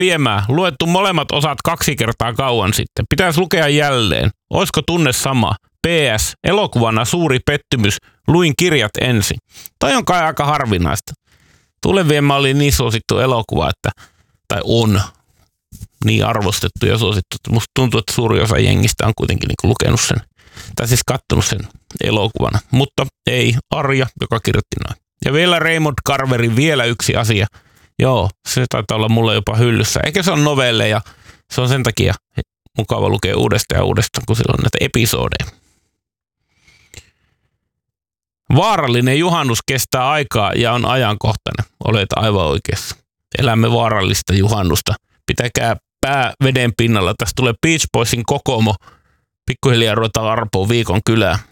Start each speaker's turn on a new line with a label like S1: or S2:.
S1: viemään. Luettu molemmat osat 2 kertaa kauan sitten. Pitäisi lukea jälleen. Oisko tunne sama? PS. Elokuvana suuri pettymys. Luin kirjat ensin. Toi on kai aika harvinaista. Tulen viemään oli niin suosittu elokuva, tai on niin arvostettu ja suosittu. Musta tuntuu, että suuri osa jengistä on kuitenkin niin lukenut sen, tai siis kattonut sen elokuvana. Mutta ei Arja, joka kirjoitti noin. Ja vielä Raymond Carverin vielä yksi asia. Joo, se taitaa olla mulle jopa hyllyssä. Eikä se on novelle ja se on sen takia mukava lukea uudestaan ja uudestaan, kun sillä on näitä episodeja. Vaarallinen juhannus kestää aikaa ja on ajankohtainen. Olet aivan oikeassa. Elämme vaarallista juhannusta. Pitäkää pää veden pinnalla. Tästä tulee Beach Boysin Kokomo. Pikkuhiljaa ruvetaan arpoon viikon kylään.